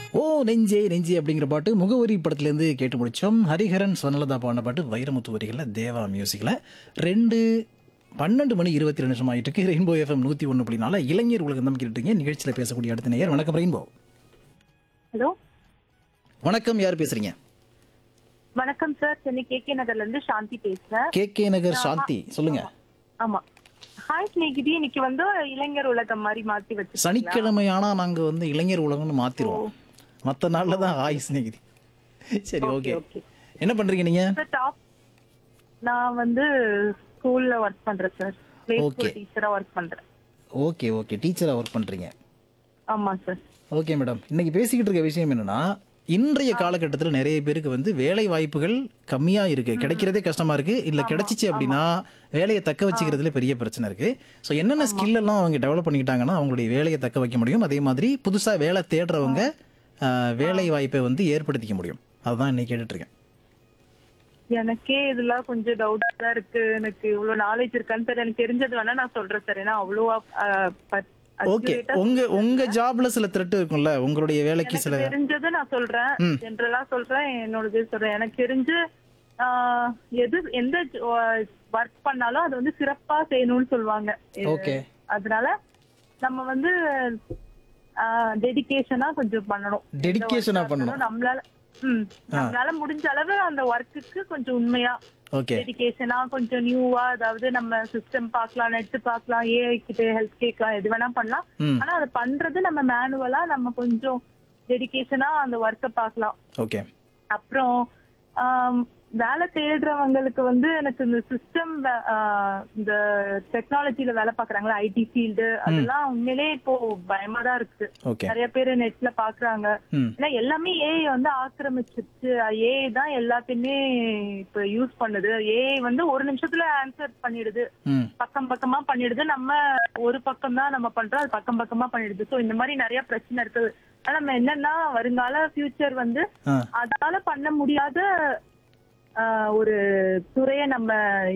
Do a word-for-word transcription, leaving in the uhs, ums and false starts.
ஓ நெஞ்சே நெஞ்சே அப்படிங்கிற பாட்டு முகவரி படத்துலேருந்து கேட்டு முடிச்சோம். ஹரிஹரன் ஸ்வர்ணலதா பாடின பாட்டு வைரமுத்து வரிகளில் தேவா மியூசிக்கில் ரெண்டு பன்னெண்டு மணி இருபத்தி ரெண்டு நிமிஷம் ஆகிட்டு இருக்கு. ரெயின்போ எஃப்எம் நூற்றி ஒன்று புள்ளினால இளைஞர் உலகம் தான் கேட்டுருக்கீங்க. நிகழ்ச்சியில் பேசக்கூடிய அடுத்த நேயர். வணக்கம் ரெயின்போ. ஹலோ வணக்கம், யார் பேசுறீங்க? வணக்கம் சார், சென்னை கே கே நகர்ல இருந்து சாந்தி பேசுறேன். கே கே நகர் சாந்தி, சொல்லுங்க. ஆமா, ஹாய் ஸ்நேகிதி. இன்னைக்கு வந்து இளைஞர் உலகம் மாதிரி மாத்தி வச்சு சனிக்கிழமை ஆனா நாங்க வந்து இளைஞர் உலகம்னு மாத்திருவோம். மற்ற நாள்ல தான் ஆய் ஸ்நேகிதி. சரி, ஓகே. என்ன பண்றீங்க நீங்க? டாப் நான் வந்து ஸ்கூல்ல ஒர்க் பண்றேன் சார். Play Okay. ஸ்கூல் டீச்சரா ஒர்க் பண்றேன். ஓகே ஓகே டீச்சரா ஒர்க் பண்றீங்க. ஆமா சார். ஓகே மேடம், இன்னைக்கு பேசிக்கிட்டு இருக்க விஷயம் என்னன்னா, இன்றைய காலகட்டத்தில் நிறைய பேருக்கு வந்து வேலை வாய்ப்புகள் கம்மியா இருக்கு, கிடைக்கிறதே கஷ்டமா இருக்கு. இல்ல கிடைச்சிச்சு அப்படின்னா வேலையை தக்க வச்சுக்கிறதுல பெரிய பிரச்சனை இருக்கு. ஸோ என்னென்ன ஸ்கில் எல்லாம் அவங்க டெவலப் பண்ணிக்கிட்டாங்கன்னா அவங்களுடைய வேலையை தக்க வைக்க முடியும். அதே மாதிரி புதுசா வேலை தேடுறவங்க ஆஹ், வேலை வாய்ப்பை வந்து ஏற்படுத்திக்க முடியும். அதுதான் இன்னைக்கு கேட்டுட்டு இருக்கேன். எனக்கே இதெல்லாம் கொஞ்சம் டவுட்டா தான் இருக்கு. எனக்கு இவ்வளவு நாலேஜ் இருக்கான்னு சார். எனக்கு தெரிஞ்சது வேணா நான் சொல்றேன் சார். ஏன்னா அவ்வளவா அஹ், பத்- ஓகே, accurate ஆ உங்க உங்க ஜாப்ல சில த்ரெட் இருக்கும்ல, உங்களுடைய வேலைக்கு எனக்கு சில தெரிஞ்சது நான் சொல்றேன். ம். ஜென்ரலா சொல்றேன், என்னோடது சொல்றேன். எனக்கு தெரிஞ்சு ஆஹ், எது எந்த ஒர்க் பண்ணாலும் அது வந்து சிறப்பா செய்யணும்னு சொல்லுவாங்க. ஓகே அதனால நம்ம வந்து டெடிகேஷனா கொஞ்சம் பண்ணணும். டெடிகேஷனா பண்ணணும். நம்மளால ம், நம்மளால முடிஞ்ச அளவு அந்த ஒர்க்குக்கு கொஞ்சம் உண்மையா ஓகே டெடிகேஷனா கொஞ்சம் நியூவா, அதாவது நம்ம சிஸ்டம் பார்க்கலாம், நெட் பார்க்கலாம், ஏஐ கிட்ட ஹெல்ப் கேட்கலாம், எது வேணா பண்ணலாம். ம் ஆனா அதை பண்றது நம்ம மேனுவலா நம்ம கொஞ்சம் டெடிகேஷனா அந்த ஒர்க்கை பார்க்கலாம். ஓகே அப்புறம் ஆம், வேலை தேடுறவங்களுக்கு வந்து எனக்கு இந்த சிஸ்டம் இந்த டெக்னாலஜில வேலை பாக்குறாங்களா, ஐடி ஃபீல்டு, அதெல்லாம் உண்மையிலே இப்போ பயமா தான் இருக்கு. ஓகே நிறைய பேர் நெட்ல பாக்குறாங்க. ம் ஏன்னா எல்லாமே ஏஐ வந்து ஆக்கிரமிச்சிருச்சு. ஏஐ தான் எல்லாத்தையுமே இப்ப யூஸ் பண்ணுது. ஏஐ வந்து ஒரு நிமிஷத்துல ஆன்சர் பண்ணிடுது, ம் பக்கம் பக்கமா பண்ணிடுது. நம்ம ஒரு பக்கம் தான் நம்ம பண்றோம், அது பக்கம் பக்கமா பண்ணிடுது. சோ இந்த மாதிரி நிறைய பிரச்சனை இருக்கு. ஆனா நம்ம என்னன்னா வருங்கால ஃபியூச்சர் வந்து ஆ அதால பண்ண முடியாத ஆஹ், ஒரு துறையை நம்ம